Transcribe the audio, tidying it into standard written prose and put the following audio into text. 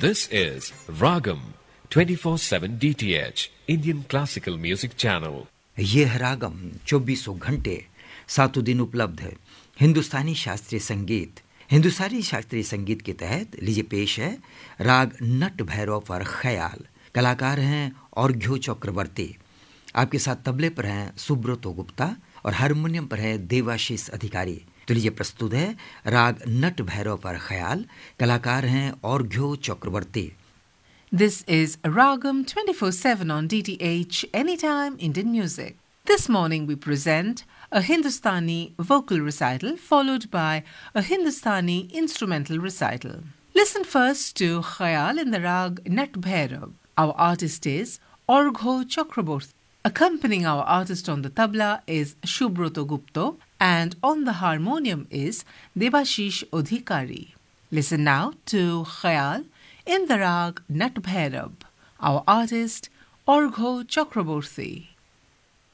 This is Ragam 24/7 DTH Indian Classical Music Channel. ये है रागम 2400 घंटे 7 दिन उपलब्ध है हिंदुस्तानी शास्त्रीय संगीत। हिंदुस्तानी शास्त्रीय संगीत के तहत लीजिए पेश है राग नट भैरव पर ख्याल। कलाकार हैं औरघ्यो चक्रवर्ती। आपके साथ तबले पर हैं सुब्रतो गुप्ता और हारमोनियम पर है देवाशीष अधिकारी। तो लीजिए प्रस्तुत है राग नट भैरव पर ख्याल। कलाकार हैं औरघ्यो चक्रवर्ती। This is Ragam 24/7 on DTH Anytime Indian Music. This morning we present a Hindustani vocal recital followed by a Hindustani instrumental recital. Listen first to Khayal in the Rag Nat Bhairav. Our artist is Orgho Chakraborty. Accompanying our artist on the tabla is Shubroto Gupta and on the harmonium is Devashish Adhikari. Listen now to Khayal in the Rag Nat Bhairav. Our artist Orgho Chakraborty.